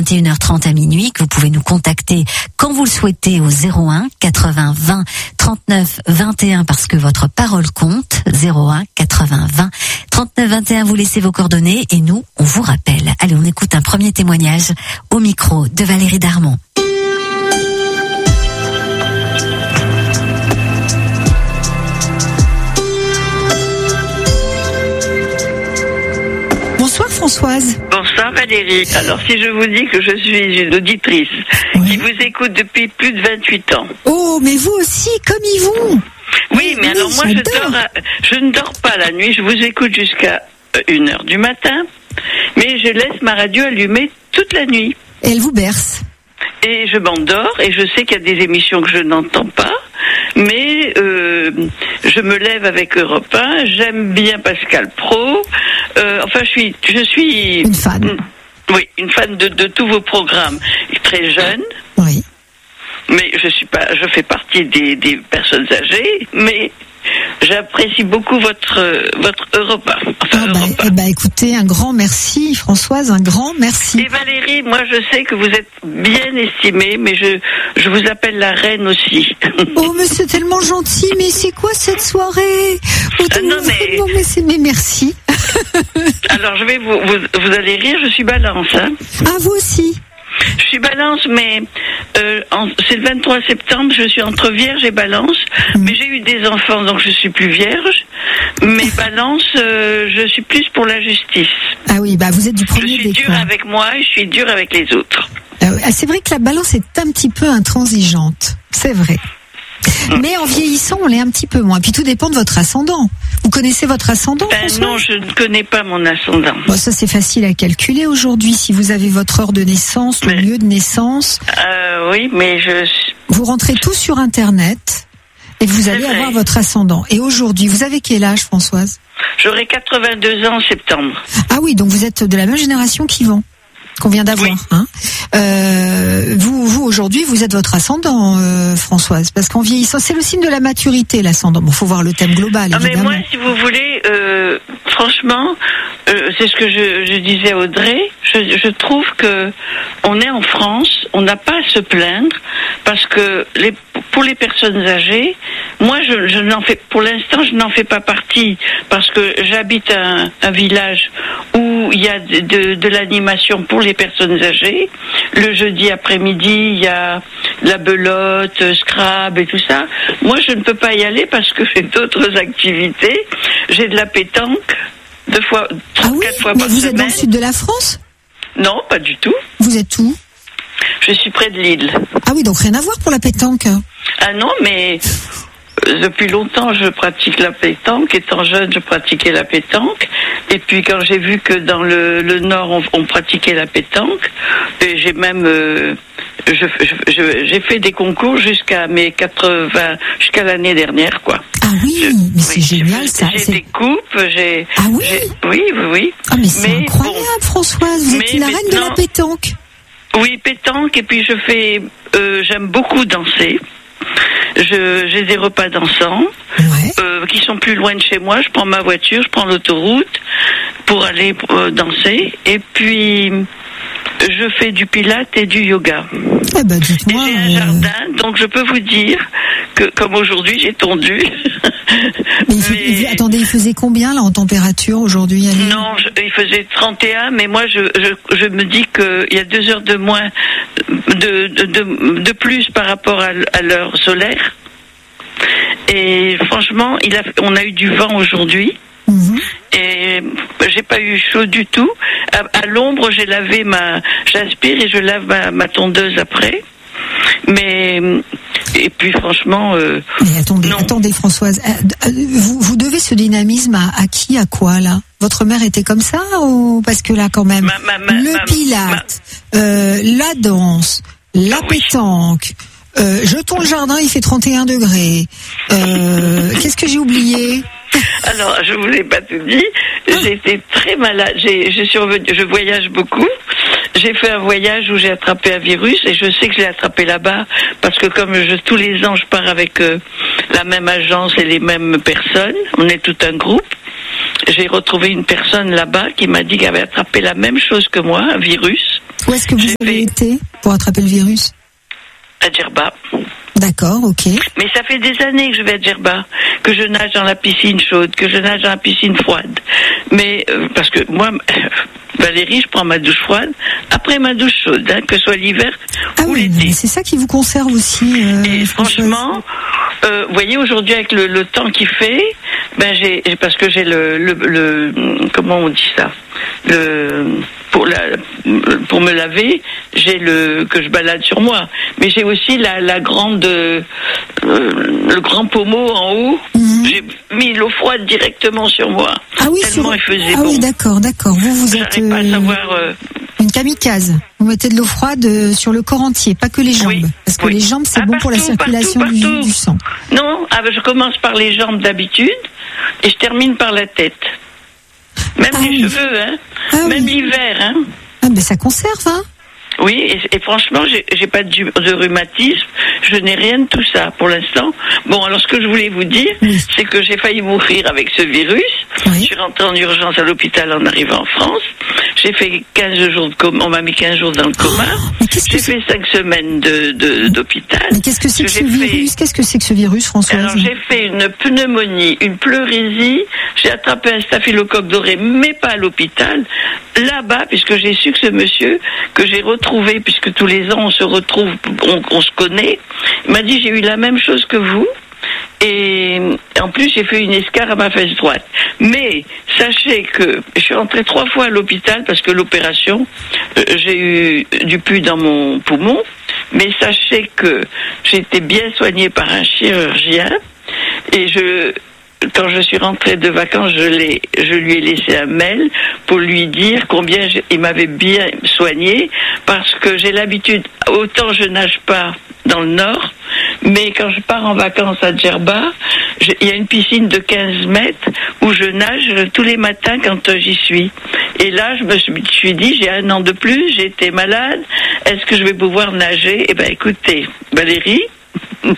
21h30 à minuit, que vous pouvez nous contacter quand vous le souhaitez au 01 80 20 39 21 parce que votre parole compte. 01 80 20 39 21, vous laissez vos coordonnées et nous, on vous rappelle. Allez, on écoute un premier témoignage au micro de Valérie Darmon. Bonsoir Françoise. Bonsoir Valérie. Alors si je vous dis que je suis une auditrice qui vous écoute depuis plus de 28 ans. Oh, mais vous aussi, comme Yvon. Oui, mais alors moi je ne dors pas la nuit, je vous écoute jusqu'à 1h du matin, mais je laisse ma radio allumée toute la nuit. Et elle vous berce. Et je m'endors et je sais qu'il y a des émissions que je n'entends pas, mais je me lève avec Europe 1, j'aime bien Pascal Praud, enfin je suis une fan. Oui, une fan de tous vos programmes. Très jeune. Oui. Mais je fais partie des personnes âgées, mais j'apprécie beaucoup votre Europe 1. Enfin, écoutez, un grand merci, Françoise, un grand merci. Et Valérie, moi je sais que vous êtes bien estimée, mais je vous appelle la reine aussi. Oh, mais c'est tellement gentil, mais c'est quoi cette soirée? Mais merci. Alors je vais vous allez rire, je suis Balance. Hein. Ah, vous aussi? Je suis Balance, mais c'est le 23 septembre, je suis entre Vierge et Balance, mais j'ai eu des enfants, donc je suis plus Vierge. Mais Balance, je suis plus pour la justice. Ah oui, vous êtes du premier décor. Je suis dure avec moi et je suis dure avec les autres. C'est vrai que la Balance est un petit peu intransigeante, c'est vrai. Mais en vieillissant, on l'est un petit peu moins. Puis tout dépend de votre ascendant. Vous connaissez votre ascendant, François ? Non, je ne connais pas mon ascendant. Bon, ça c'est facile à calculer aujourd'hui. Si vous avez votre heure de naissance, le lieu de naissance. Oui, mais vous rentrez tout sur Internet et vous allez avoir votre ascendant. Et aujourd'hui, vous avez quel âge, Françoise ? J'aurai 82 ans en septembre. Ah oui, donc vous êtes de la même génération qu'Yvan, qu'on vient d'avoir. Oui. Hein. Vous aujourd'hui, vous êtes votre ascendant, Françoise, parce qu'en vieillissant, c'est le signe de la maturité, l'ascendant. Bon, faut voir le thème global. Mais moi, si vous voulez, franchement, c'est ce que je disais à Audrey. Je trouve que on est en France, on n'a pas à se plaindre, parce que pour les personnes âgées, moi, pour l'instant, je n'en fais pas partie, parce que j'habite un village où il y a de l'animation pour les personnes âgées. Le jeudi après-midi, il y a la belote, Scrabble et tout ça. Moi, je ne peux pas y aller parce que j'ai d'autres activités. J'ai de la pétanque, 4 fois par semaine. Mais vous êtes dans le sud de la France ? Non, pas du tout. Vous êtes où ? Je suis près de Lille. Ah oui, donc rien à voir pour la pétanque. Ah non, mais depuis longtemps, je pratique la pétanque. Étant jeune, je pratiquais la pétanque. Et puis, quand j'ai vu que dans le Nord, on pratiquait la pétanque, et j'ai même... j'ai fait des concours jusqu'à mes 80... Jusqu'à l'année dernière, quoi. Ah oui, mais c'est génial, ça. J'ai des coupes, Ah oui. Oui. Ah mais c'est incroyable, Françoise. Vous êtes la reine de la pétanque. Oui, pétanque. Et puis, j'aime beaucoup danser. J'ai des repas dansants qui sont plus loin de chez moi. Je prends ma voiture, je prends l'autoroute pour aller danser. Et puis, je fais du pilates et du yoga. Eh ben, dites-moi, et j'ai un jardin, donc je peux vous dire que, comme aujourd'hui, j'ai tondu. Mais attendez, il faisait combien là en température aujourd'hui? Non, il faisait 31, mais moi je me dis qu'il y a 2 heures de moins de plus par rapport à l'heure solaire. Et franchement, on a eu du vent aujourd'hui. Et j'ai pas eu chaud du tout. À l'ombre, j'aspire et je lave ma tondeuse après. Mais et puis franchement. Mais attendez, Françoise, vous devez ce dynamisme à qui, à quoi là? Votre mère était comme ça ou parce que là quand même le pilates, la danse, la pétanque. Je tourne le jardin, il fait 31 degrés. Qu'est-ce que j'ai oublié? Alors, je vous ai pas tout dit. J'étais très malade. Je voyage beaucoup. J'ai fait un voyage où j'ai attrapé un virus et je sais que je l'ai attrapé là-bas parce que comme tous les ans je pars avec la même agence et les mêmes personnes. On est tout un groupe. j'ai retrouvé une personne là-bas qui m'a dit qu'elle avait attrapé la même chose que moi, un virus. Où est-ce que vous avez été pour attraper le virus? À Djerba. D'accord, ok. Mais ça fait des années que je vais à Djerba, que je nage dans la piscine chaude, que je nage dans la piscine froide. Mais parce que moi, Valérie, je prends ma douche froide après ma douche chaude, que ce soit l'hiver ou l'été. C'est ça qui vous conserve aussi. Et franchement, vous voyez, aujourd'hui avec le temps qu'il fait, parce que j'ai le comment on dit ça, pour me laver, j'ai que je balade sur moi, mais j'ai aussi la grande le grand pommeau en haut. J'ai mis l'eau froide directement sur moi. Ah oui, tellement il faisait bon. Oui, d'accord. Vous êtes pas à savoir, une kamikaze. Vous mettez de l'eau froide sur le corps entier, pas que les jambes, parce que les jambes c'est bon pour la circulation du sang. Non, je commence par les jambes d'habitude et je termine par la tête. Même les cheveux, même l'hiver, mais ça conserve, Oui, et franchement, j'ai pas de rhumatisme, je n'ai rien de tout ça pour l'instant. Bon, alors ce que je voulais vous dire, c'est que j'ai failli mourir avec ce virus. Je suis rentrée en urgence à l'hôpital en arrivant en France. J'ai fait 15 jours de coma, on m'a mis 15 jours dans le coma. J'ai fait 5 semaines d'hôpital. Mais qu'est-ce que c'est que ce virus? Qu'est-ce que c'est que ce virus, Françoise? Alors j'ai fait une pneumonie, une pleurésie, j'ai attrapé un staphylocoque doré, mais pas à l'hôpital. Là-bas, puisque j'ai su que ce monsieur, que j'ai retrouvé, puisque tous les ans on se retrouve, on se connaît, il m'a dit j'ai eu la même chose que vous. Et en plus, j'ai fait une escarre à ma fesse droite. Mais sachez que je suis rentrée 3 fois à l'hôpital parce que l'opération, j'ai eu du pus dans mon poumon. Mais sachez que j'ai été bien soignée par un chirurgien. Et quand je suis rentrée de vacances, je lui ai laissé un mail pour lui dire combien il m'avait bien soignée, parce que j'ai l'habitude, autant je nage pas dans le nord, mais quand je pars en vacances à Djerba, il y a une piscine de 15 mètres où je nage tous les matins quand j'y suis. Et là, je me suis dit, j'ai 1 an de plus, j'ai été malade, est-ce que je vais pouvoir nager? Eh ben, écoutez, Valérie, 15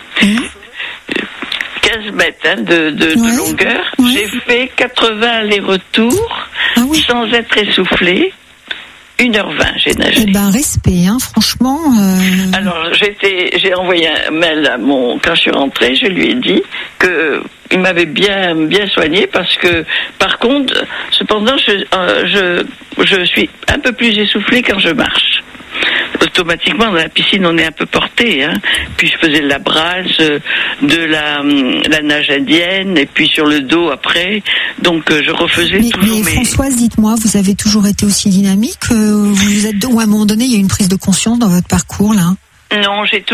mètres de longueur. J'ai fait 80 allers-retours sans être essoufflée. 1h20, j'ai nagé. Eh ben, respect, franchement. Alors, j'ai envoyé un mail quand je suis rentrée, je lui ai dit que il m'avait bien soigné, parce que, par contre, cependant, je suis un peu plus essoufflée quand je marche. Automatiquement, dans la piscine, on est un peu porté, Puis je faisais de la brasse, de la nage indienne, et puis sur le dos après. Donc je refaisais toujours. Mais Françoise, dites-moi, vous avez toujours été aussi dynamique? Ou à un moment donné, il y a une prise de conscience dans votre parcours, là? Non, j'ai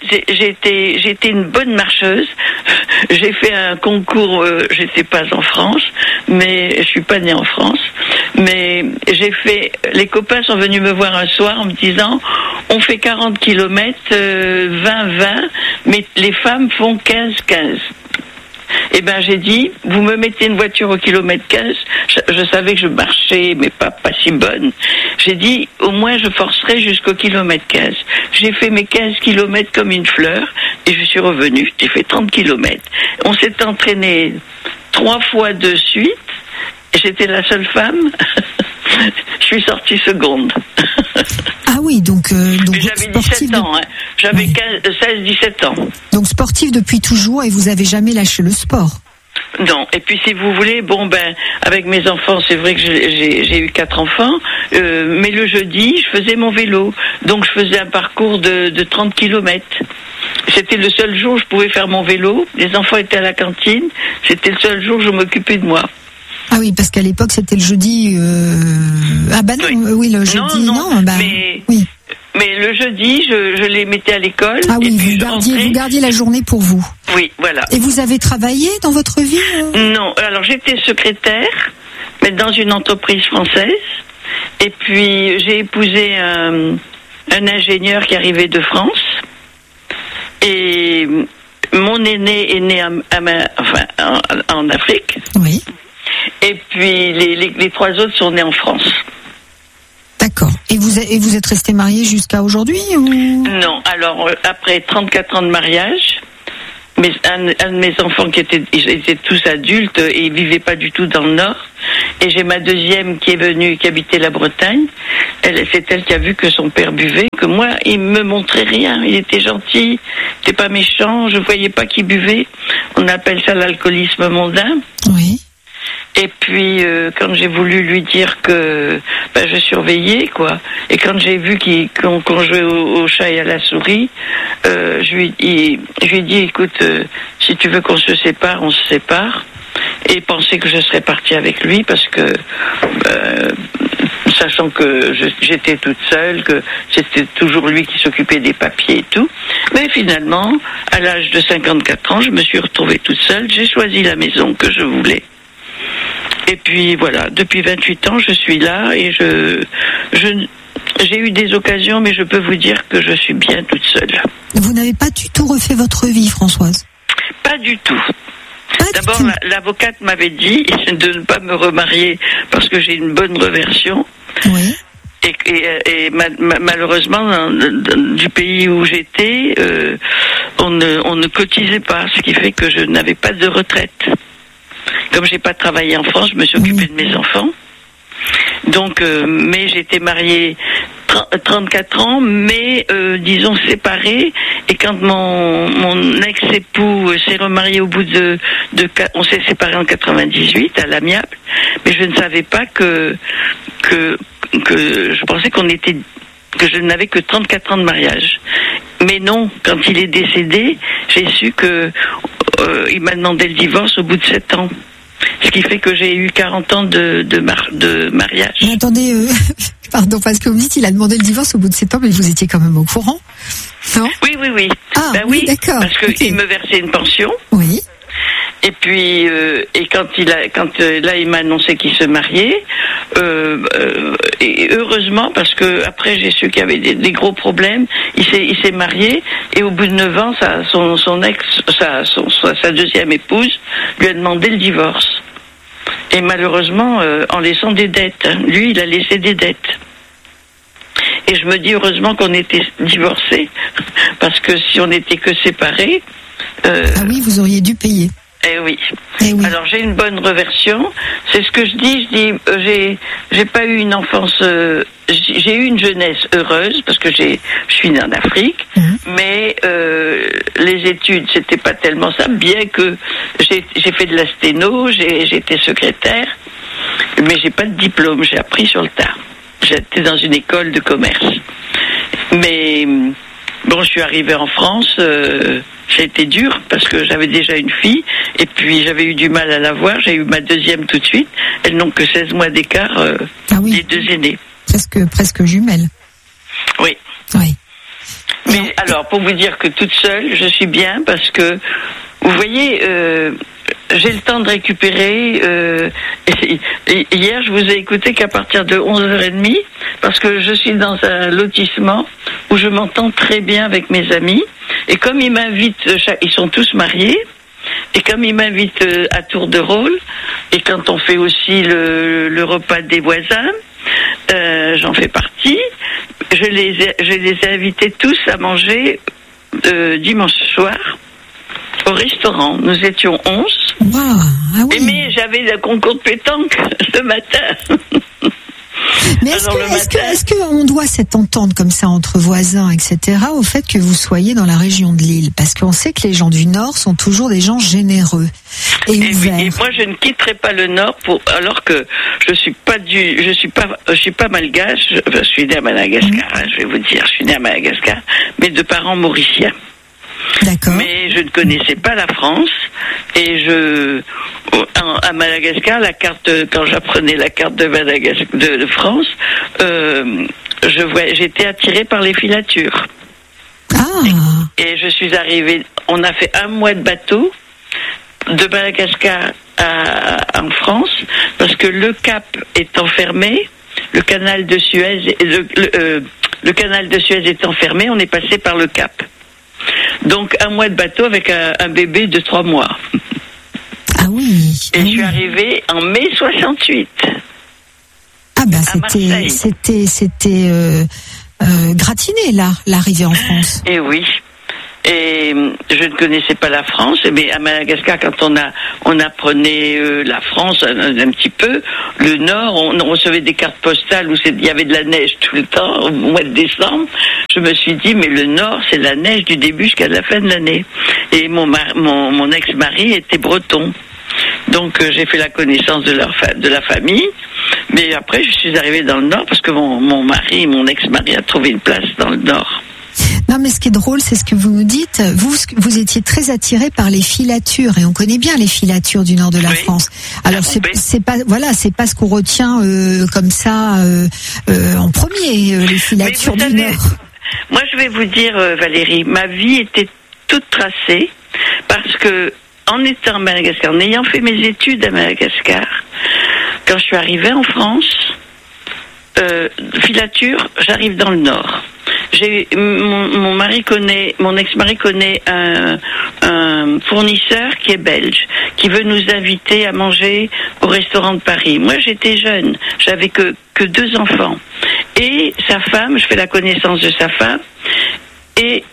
été une bonne marcheuse. J'ai fait un concours, j'étais pas en France, mais je suis pas née en France. Mais les copains sont venus me voir un soir en me disant, on fait 40 km, 20-20, mais les femmes font 15-15. Eh ben, j'ai dit, vous me mettez une voiture au kilomètre 15, je savais que je marchais, mais pas si bonne. J'ai dit, au moins je forcerai jusqu'au kilomètre 15. J'ai fait mes 15 kilomètres comme une fleur, et je suis revenue, j'ai fait 30 kilomètres. On s'est entraîné 3 fois de suite, et j'étais la seule femme. Je suis sortie seconde. Ah oui, donc j'avais 17 ans, j'avais 16-17 ans. Donc sportive depuis toujours, et vous avez jamais lâché le sport? Non, et puis si vous voulez, avec mes enfants, c'est vrai que j'ai eu 4 enfants, mais le jeudi, je faisais mon vélo, donc je faisais un parcours de 30 km. C'était le seul jour où je pouvais faire mon vélo, les enfants étaient à la cantine, c'était le seul jour où je m'occupais de moi. Ah oui, parce qu'à l'époque, c'était le jeudi... Ah bah non, oui, le jeudi, oui. Mais le jeudi, je les mettais à l'école. Ah oui, vous gardiez la journée pour vous. Oui, voilà. Et vous avez travaillé dans votre vie? Non, alors j'étais secrétaire, mais dans une entreprise française. Et puis j'ai épousé un ingénieur qui arrivait de France. Et mon aîné est né en Afrique. Oui. Et puis les 3 autres sont nés en France. D'accord. Et vous êtes resté marié jusqu'à aujourd'hui ou... Non, alors après 34 ans de mariage, un de mes enfants ils étaient tous adultes et ils vivaient pas du tout dans le Nord. Et j'ai ma deuxième qui est venue, qui habitait la Bretagne. C'est elle qui a vu que son père buvait, que moi, il me montrait rien. Il était gentil, il était pas méchant, je voyais pas qu'il buvait. On appelle ça l'alcoolisme mondain. Oui. Et puis, quand j'ai voulu lui dire que je surveillais, quoi, et quand j'ai vu qu'on jouait au chat et à la souris, je lui ai dit, écoute, si tu veux qu'on se sépare, on se sépare. Et penser que je serais partie avec lui parce que, sachant que j'étais toute seule, que c'était toujours lui qui s'occupait des papiers et tout. Mais finalement, à l'âge de 54 ans, je me suis retrouvée toute seule. J'ai choisi la maison que je voulais. Et puis voilà, depuis 28 ans, je suis là et j'ai eu des occasions, mais je peux vous dire que je suis bien toute seule. Vous n'avez pas du tout refait votre vie, Françoise? Pas du tout. D'abord, l'avocate m'avait dit de ne pas me remarier parce que j'ai une bonne reversion. Oui. Et malheureusement, du pays où j'étais, on ne cotisait pas, ce qui fait que je n'avais pas de retraite. Comme j'ai pas travaillé en France, je me suis occupée de mes enfants. Donc, mais j'étais mariée 34 ans, mais disons séparée. Et quand mon ex-époux s'est remarié au bout on s'est séparés en 98 à l'amiable, mais je ne savais pas que je pensais que je n'avais que 34 ans de mariage. Mais non, quand il est décédé, j'ai su que il m'a demandé le divorce au bout de 7 ans. Ce qui fait que j'ai eu 40 ans de mariage. Mais attendez, pardon, parce que vous me dites qu'il a demandé le divorce au bout de 7 ans, mais vous étiez quand même au courant, non? Oui. Ah, oui, d'accord. Parce qu'il me versait une pension. Oui. Et puis, et quand il m'a annoncé qu'il se mariait, et heureusement, parce que après j'ai su qu'il y avait des gros problèmes, il s'est marié, et au bout de 9 ans, sa deuxième épouse lui a demandé le divorce. Et malheureusement, en laissant des dettes. Lui, il a laissé des dettes. Et je me dis heureusement qu'on était divorcés, parce que si on n'était que séparés... Ah oui, vous auriez dû payer. Eh oui. Alors j'ai une bonne reversion. C'est ce que je dis. J'ai pas eu une enfance. J'ai eu une jeunesse heureuse parce que je suis née en Afrique. Mais les études c'était pas tellement ça. Bien que j'ai fait de la sténo, j'étais secrétaire, mais j'ai pas de diplôme. J'ai appris sur le tas. J'étais dans une école de commerce. Mais bon, je suis arrivée en France. Ça a été dur parce que j'avais déjà une fille et puis j'avais eu du mal à la voir. J'ai eu ma deuxième tout de suite. Elles n'ont que 16 mois d'écart, les deux aînées. Presque jumelles. Oui. Mais alors, pour vous dire que toute seule, je suis bien parce que, vous voyez, j'ai le temps de récupérer. Hier, je vous ai écouté qu'à partir de 11h30 parce que je suis dans un lotissement où je m'entends très bien avec mes amis. Et comme ils m'invitent, ils sont tous mariés, et comme ils m'invitent à tour de rôle, et quand on fait aussi le repas des voisins, j'en fais partie, je les ai invités tous à manger dimanche soir au restaurant. Nous étions 11. Wow, ah oui. Mais j'avais le concours de pétanque ce matin. Mais est-ce qu'on doit cette entente comme ça entre voisins, etc., au fait que vous soyez dans la région de Lille? Parce qu'on sait que les gens du Nord sont toujours des gens généreux et ouverts. Et moi, je ne quitterai pas le Nord alors que je suis pas malgache. Je suis née à Madagascar, je vais vous dire. Je suis née à Madagascar, mais de parents mauriciens. D'accord. Mais je ne connaissais pas la France et à Madagascar, quand j'apprenais la carte de France, j'étais attirée par les filatures. Ah. Et je suis arrivée. On a fait 1 mois de bateau de Madagascar en France parce que le Cap étant fermé, le canal de Suez étant fermé, on est passé par le Cap. Donc 1 mois de bateau avec un bébé de 3 mois. Ah oui. Et je suis arrivée en mai 68. Ah ben c'était gratiné là, l'arrivée en France. Et oui. Et je ne connaissais pas la France. Mais à Madagascar, quand on apprenait la France un petit peu, le Nord, on recevait des cartes postales où il y avait de la neige tout le temps, au mois de décembre. Je me suis dit, mais le Nord, c'est la neige du début jusqu'à la fin de l'année. Et mon ex-mari était breton. Donc j'ai fait la connaissance de la famille. Mais après, je suis arrivée dans le Nord parce que mon ex-mari a trouvé une place dans le Nord. Non, mais ce qui est drôle, c'est ce que vous nous dites. Vous étiez très attiré par les filatures, et on connaît bien les filatures du nord de la France. Alors c'est pas ce qu'on retient comme ça en premier, les filatures du nord. Moi, je vais vous dire, Valérie, ma vie était toute tracée parce que en étant à Madagascar, en ayant fait mes études à Madagascar, quand je suis arrivée en France, filature, j'arrive dans le Nord. Mon ex-mari connaît un fournisseur qui est belge, qui veut nous inviter à manger au restaurant de Paris. Moi, j'étais jeune, j'avais que 2 enfants. Et sa femme, je fais la connaissance de sa femme, et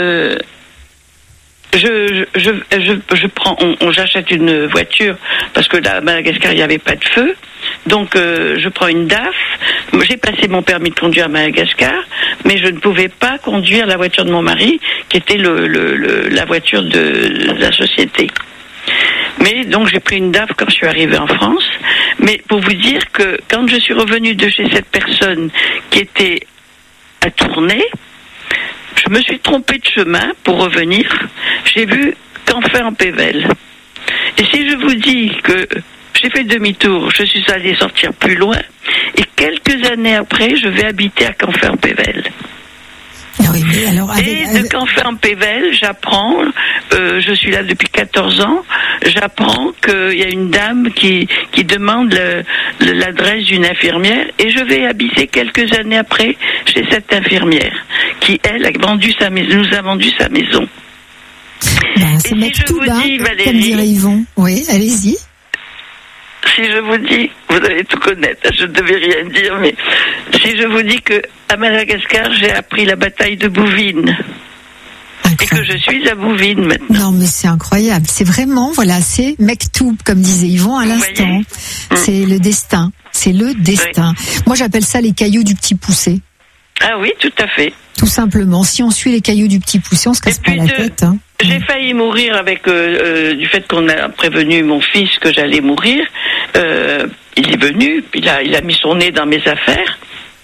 j'achète une voiture parce que là, à Madagascar, il n'y avait pas de feu. Donc, je prends une DAF. J'ai passé mon permis de conduire à Madagascar, mais je ne pouvais pas conduire la voiture de mon mari, qui était la voiture de la société. Mais donc, j'ai pris une DAF quand je suis arrivée en France. Mais pour vous dire que quand je suis revenue de chez cette personne qui était à Tournai, je me suis trompée de chemin pour revenir. J'ai vu Canfin-en-Pévèle. Et si je vous dis que j'ai fait demi-tour, je suis allée sortir plus loin, et quelques années après, je vais habiter à Canfin-en-Pévèle. Oui, et de Canfin-en-Pévèle, j'apprends, je suis là depuis 14 ans, j'apprends qu'il y a une dame qui demande l'adresse d'une infirmière, et je vais habiter quelques années après chez cette infirmière, qui, elle, nous a vendu sa maison. Et si je vous dis, Valérie, comme dirait Yvon, oui, allez-y. Si je vous dis, vous allez tout connaître, je ne devais rien dire, mais si je vous dis que à Madagascar, j'ai appris la bataille de Bouvines. Incroyable. Et que je suis à Bouvines maintenant. Non, mais c'est incroyable. C'est vraiment, c'est Mektoub, comme disait Yvon à l'instant. C'est le destin. C'est le destin. Oui. Moi, j'appelle ça les cailloux du petit poussé. Ah oui, tout à fait. Tout simplement. Si on suit les cailloux du petit poussé, on se casse pas la tête. Hein. J'ai failli mourir avec du fait qu'on a prévenu mon fils que j'allais mourir. Il est venu, il a mis son nez dans mes affaires.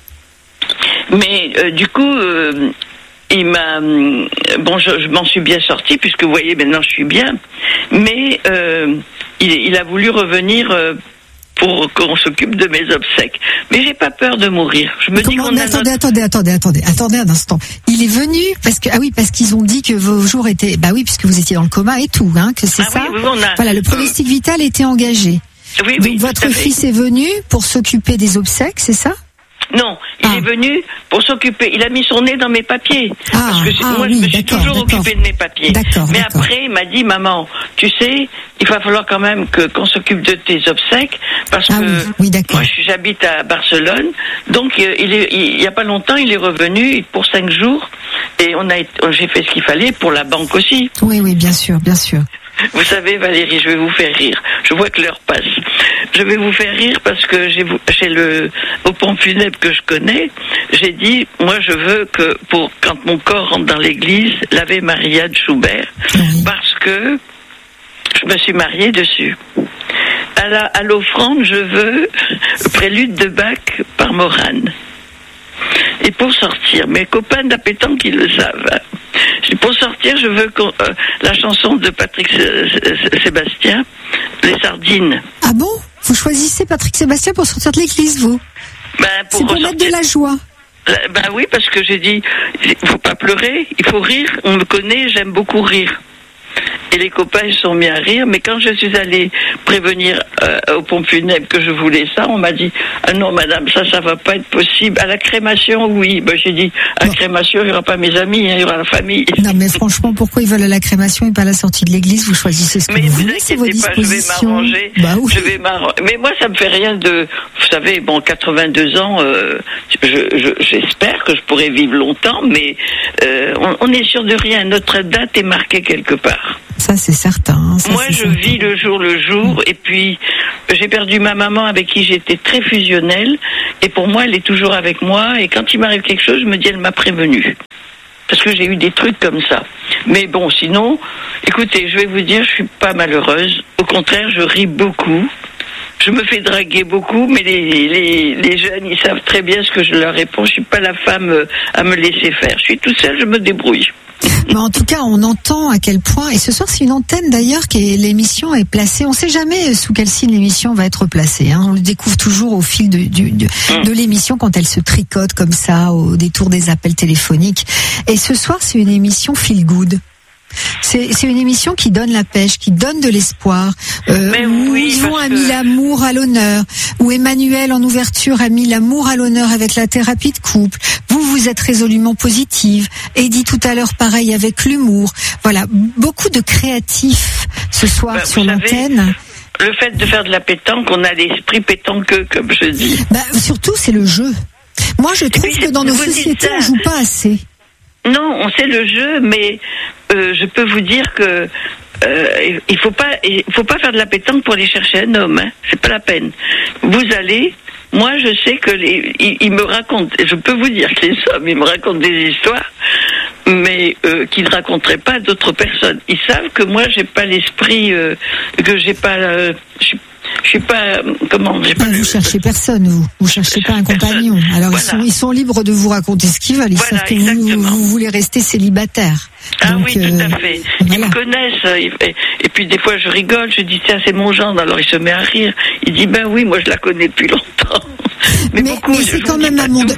Mais du coup, il m'a... je m'en suis bien sortie, puisque vous voyez, maintenant je suis bien. Mais il a voulu revenir... pour qu'on s'occupe de mes obsèques. Mais j'ai pas peur de mourir. Je me dis qu'on attendez un instant. Il est venu parce qu'ils ont dit que vos jours étaient, puisque vous étiez dans le coma et tout, hein, que c'est ça. Oui, le pronostic vital était engagé. Oui, donc votre fils est venu pour s'occuper des obsèques, c'est ça? Non, il est venu pour s'occuper. Il a mis son nez dans mes papiers. Parce que moi, je me suis toujours occupée de mes papiers. Mais après, il m'a dit, maman, tu sais, il va falloir quand même qu'on s'occupe de tes obsèques, parce que moi, j'habite à Barcelone. Donc, il y a pas longtemps, il est revenu pour 5 jours, et j'ai fait ce qu'il fallait pour la banque aussi. Oui, bien sûr, bien sûr. Vous savez, Valérie, je vais vous faire rire. Je vois que l'heure passe. Je vais vous faire rire parce que au pont funèbre que je connais, j'ai dit, moi je veux que quand mon corps rentre dans l'église, l'Ave Maria de Schubert, parce que je me suis mariée dessus. À l'offrande, je veux le prélude de Bach par Morane. Et pour sortir, mes copains de la pétanque, ils le savent. Pour sortir, je veux la chanson de Patrick Sébastien, Les Sardines. Ah bon? Vous choisissez Patrick Sébastien pour sortir de l'église, vous? C'est pour mettre de la joie. Oui, parce que j'ai dit, il faut pas pleurer, il faut rire. On me connaît, j'aime beaucoup rire. Et les copains se sont mis à rire. Mais quand je suis allée prévenir aux pompes funèbres que je voulais ça, on m'a dit « Ah non, madame, ça va pas être possible. À la crémation, oui. » J'ai dit « À la crémation, il n'y aura pas mes amis, il y aura la famille. » Non, mais franchement, pourquoi ils veulent à la crémation et pas à la sortie de l'église? Vous choisissez ce que vous voulez, c'est vos dispositions. Je vais m'arranger. Mais moi, ça me fait rien de... Vous savez, 82 ans, j'espère que je pourrai vivre longtemps, mais on est sûr de rien. Notre date est marquée quelque part. Ça, c'est certain. Moi, je vis le jour, et puis j'ai perdu ma maman avec qui j'étais très fusionnelle, et pour moi, elle est toujours avec moi, et quand il m'arrive quelque chose, je me dis, elle m'a prévenue. Parce que j'ai eu des trucs comme ça. Mais bon, sinon, écoutez, je vais vous dire, je suis pas malheureuse. Au contraire, je ris beaucoup. Je me fais draguer beaucoup, mais les jeunes, ils savent très bien ce que je leur réponds. Je suis pas la femme à me laisser faire. Je suis toute seule, je me débrouille. Mais en tout cas, on entend à quel point, et ce soir c'est une antenne d'ailleurs que l'émission est placée, on ne sait jamais sous quel signe l'émission va être placée, hein. On le découvre toujours au fil de l'émission quand elle se tricote comme ça, au détour des appels téléphoniques. Et ce soir c'est une émission feel good. C'est une émission qui donne la pêche, qui donne de l'espoir, où Yvon a mis l'amour à l'honneur, où Emmanuel en ouverture a mis l'amour à l'honneur avec la thérapie de couple. Vous êtes résolument positive. Eddie tout à l'heure pareil avec l'humour. Voilà, beaucoup de créatifs ce soir sur l'antenne. Le fait de faire de la pétanque, on a l'esprit pétanqueux, comme je dis. Surtout c'est le jeu. Moi je trouve que dans nos sociétés on joue pas assez. Non, on sait le jeu, mais je peux vous dire que il faut pas faire de la pétanque pour aller chercher un homme, hein. C'est pas la peine. Vous allez, moi je sais que ils me racontent, je peux vous dire que les hommes ils me racontent des histoires, mais qu'ils ne raconteraient pas à d'autres personnes. Ils savent que moi j'ai pas l'esprit, que j'ai pas, je suis pas, vous cherchez personne, vous cherchez pas un compagnon. Alors ils sont libres de vous raconter ce qu'ils veulent. Ils savent que vous voulez rester célibataire. Ah oui, tout à fait. Ils me connaissent. Et puis des fois je rigole, je dis tiens c'est mon genre. Alors il se met à rire. Il dit ben oui, moi je la connais depuis longtemps. Mais c'est quand même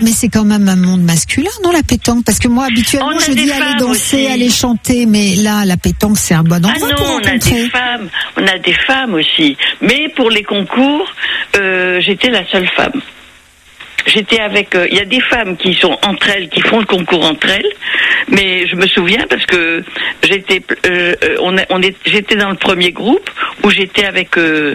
un monde masculin, non, la pétanque? Parce que moi habituellement je dis aller danser, aussi. Aller chanter, mais là la pétanque c'est un bon endroit pour rencontrer. On a des femmes aussi. Mais pour les concours, j'étais la seule femme. J'étais avec, il y a des femmes qui sont entre elles, qui font le concours entre elles, mais je me souviens parce que j'étais dans le premier groupe où j'étais avec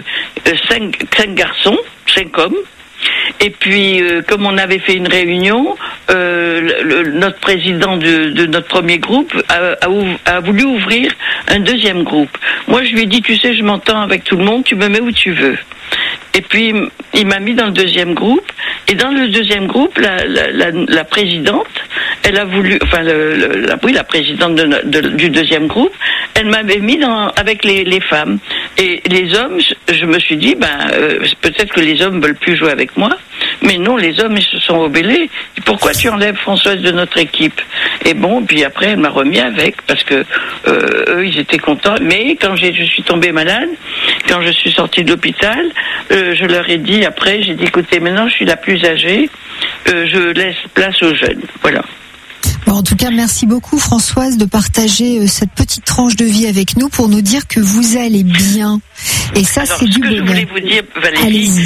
5 garçons, 5 hommes. Et puis, comme on avait fait une réunion, notre président de notre premier groupe a voulu ouvrir un deuxième groupe. Moi, je lui ai dit, tu sais, je m'entends avec tout le monde, tu me mets où tu veux. Et puis, il m'a mis dans le deuxième groupe. Et dans le deuxième groupe, la présidente, elle a voulu, la présidente du deuxième groupe, elle m'avait mis avec les femmes. Et les hommes, je me suis dit, peut-être que les hommes veulent plus jouer avec moi. Mais non, les hommes, ils se sont rebellés. Pourquoi tu enlèves Françoise de notre équipe? Et bon, puis après, elle m'a remis avec, parce que eux, ils étaient contents. Mais quand je suis tombée malade, quand je suis sortie de l'hôpital, je leur ai dit, après, j'ai dit, écoutez, maintenant, je suis la plus âgée, je laisse place aux jeunes. Voilà. Bon, en tout cas, merci beaucoup Françoise de partager cette petite tranche de vie avec nous pour nous dire que vous allez bien. Et ça, c'est du bonheur. Ce que je voulais vous dire, Valérie,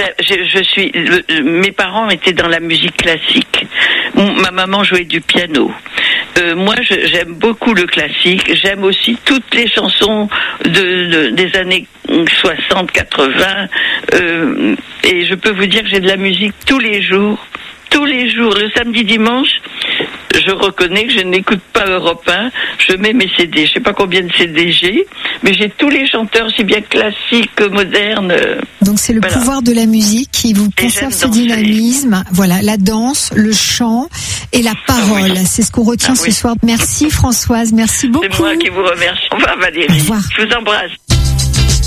mes parents étaient dans la musique classique. Ma maman jouait du piano. Moi, j'aime beaucoup le classique. J'aime aussi toutes les chansons des années 60, 80. Et je peux vous dire que j'ai de la musique tous les jours. Tous les jours, le samedi, dimanche, je reconnais que je n'écoute pas Europe 1, je mets mes CD, je sais pas combien de CD j'ai, mais j'ai tous les chanteurs, aussi bien classiques que modernes. Donc c'est le pouvoir de la musique qui vous conserve ce dynamisme, voilà, la danse, le chant et la parole, c'est ce qu'on retient ce soir. Merci Françoise, merci beaucoup. C'est moi qui vous remercie. Au revoir Valérie. Au revoir. Je vous embrasse.